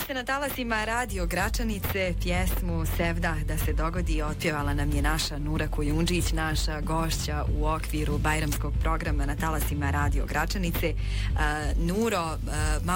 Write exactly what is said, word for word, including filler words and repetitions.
ste na talasima Radio Gračanice, pjesmu Sevda da se dogodi otpjevala nam je naša Nura Kojundžić, naša gošća u okviru bajramskog programa na talasima Radio Gračanice. Uh, Nuro, uh,